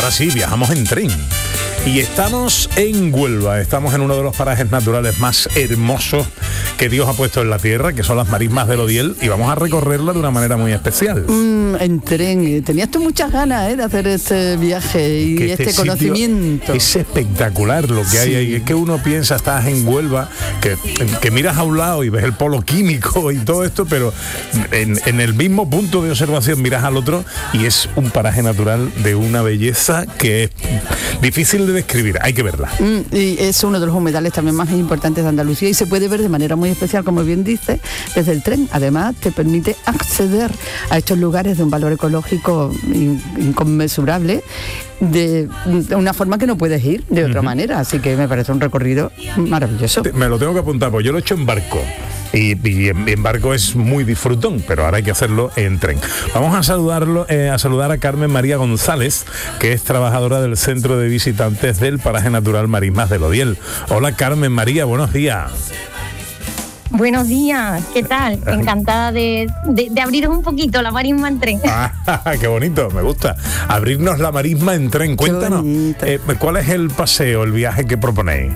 Ahora sí, viajamos en tren. Y estamos en Huelva, estamos en uno de los parajes naturales más hermosos que Dios ha puesto en la tierra, que son las marismas del Odiel, y vamos a recorrerla de una manera muy especial. En tren, tenías tú muchas ganas de hacer este viaje y que este conocimiento. Es espectacular lo que hay ahí, es que uno piensa, estás en Huelva, que miras a un lado y ves el polo químico y todo esto, pero en el mismo punto de observación miras al otro y es un paraje natural de una belleza que es difícil de describir, hay que verla. Y es uno de los humedales también más importantes de Andalucía y se puede ver de manera muy especial, como bien dice, desde el tren. Además, te permite acceder a estos lugares de un valor ecológico inconmensurable de una forma que no puedes ir de otra manera, así que me parece un recorrido maravilloso. Me lo tengo que apuntar, porque yo lo he hecho en barco. Y en barco es muy disfrutón, pero ahora hay que hacerlo en tren. Vamos a saludar a Carmen María González, que es trabajadora del Centro de Visitantes del Paraje Natural Marismas del Odiel. Hola Carmen María, buenos días. Buenos días, ¿qué tal? Encantada de abriros un poquito la marisma en tren. Qué bonito, me gusta. Abrirnos la marisma en tren. Cuéntanos, ¿cuál es el paseo, el viaje que proponéis?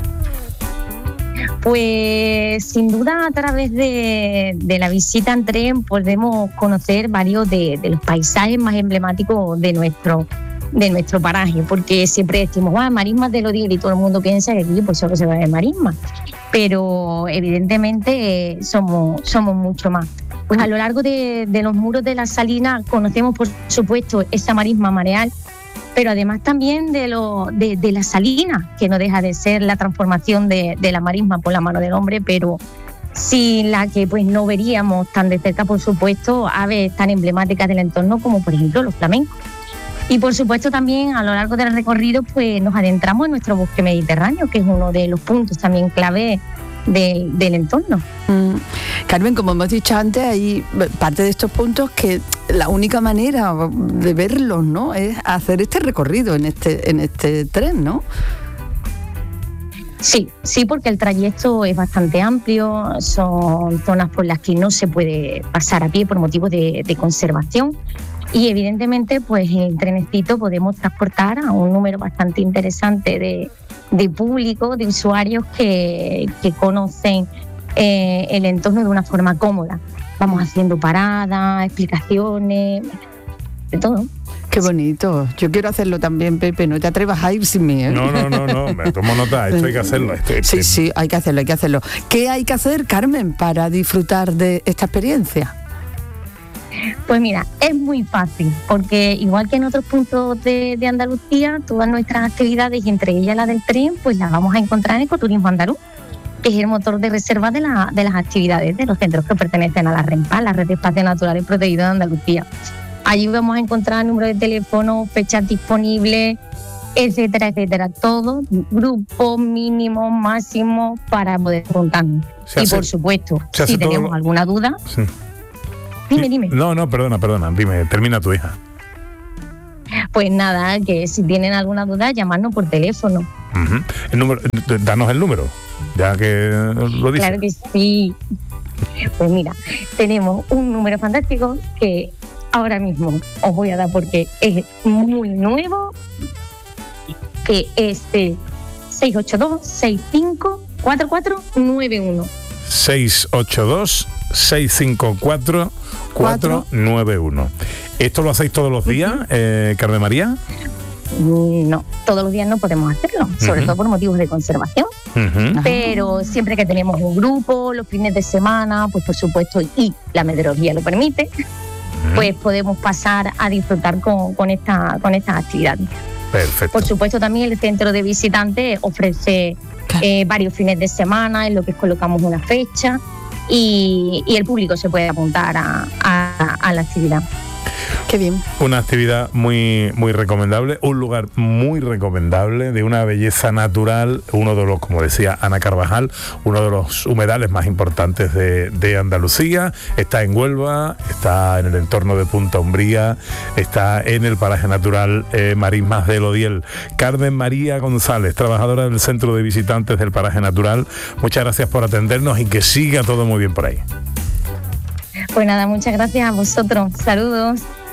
Pues sin duda a través de la visita en tren podemos conocer varios de los paisajes más emblemáticos de nuestro paraje, porque siempre decimos, marismas del Odiel, y todo el mundo piensa que aquí pues solo se va a ver marismas, pero evidentemente somos mucho más. Pues a lo largo de los muros de la salina conocemos, por supuesto, esa marisma mareal, pero además también de la salina, que no deja de ser la transformación de la marisma por la mano del hombre, pero sin la que pues no veríamos tan de cerca, por supuesto, aves tan emblemáticas del entorno como por ejemplo los flamencos. Y por supuesto también a lo largo del recorrido pues nos adentramos en nuestro bosque mediterráneo, que es uno de los puntos también clave del entorno. Carmen, como hemos dicho antes, hay parte de estos puntos que la única manera de verlos, ¿no?, es hacer este recorrido en este tren, ¿no? Sí, porque el trayecto es bastante amplio, son zonas por las que no se puede pasar a pie por motivos de conservación. Y evidentemente pues en el trenecito podemos transportar a un número bastante interesante de público, de usuarios que conocen el entorno de una forma cómoda. Vamos haciendo paradas, explicaciones, de todo. Qué bonito. Yo quiero hacerlo también, Pepe. No te atrevas a ir sin mí, ¿eh? No, me tomo nota. Esto hay que hacerlo. Sí, hay que hacerlo. ¿Qué hay que hacer, Carmen, para disfrutar de esta experiencia? Pues mira, es muy fácil, porque igual que en otros puntos de Andalucía, todas nuestras actividades, y entre ellas la del tren, pues las vamos a encontrar en Ecoturismo Andaluz, que es el motor de reserva de las actividades de los centros que pertenecen a la RENPA, la Red de Espacios Naturales Protegidos de Andalucía. Allí vamos a encontrar número de teléfono, fechas disponibles, etcétera, etcétera. Todo, grupo mínimo, máximo, para poder contarnos. Y por supuesto, si tenemos alguna duda... Sí. Dime. No, perdona, dime, termina tu hija. Pues nada, que si tienen alguna duda, llamarnos por teléfono. Uh-huh. El número, danos el número, ya que lo dices. Claro que sí. Pues mira, tenemos un número fantástico que ahora mismo os voy a dar porque es muy nuevo, que es el 682-654491. 682-654-491. ¿Esto lo hacéis todos los días, Carmen María? No, todos los días no podemos hacerlo, sobre todo por motivos de conservación. Pero siempre que tenemos un grupo, los fines de semana, pues por supuesto, y la meteorología lo permite, pues podemos pasar a disfrutar con estas actividades. Perfecto. Por supuesto, también el centro de visitantes ofrece varios fines de semana en lo que colocamos una fecha y el público se puede apuntar a la actividad. Qué bien. Una actividad muy, muy recomendable, un lugar muy recomendable, de una belleza natural, uno de los, como decía Ana Carvajal, uno de los humedales más importantes de Andalucía. Está en Huelva, está en el entorno de Punta Umbría, está en el paraje natural Marismas del Odiel. Carmen María González, trabajadora del Centro de Visitantes del Paraje Natural, muchas gracias por atendernos y que siga todo muy bien por ahí. Pues nada, muchas gracias a vosotros. Saludos.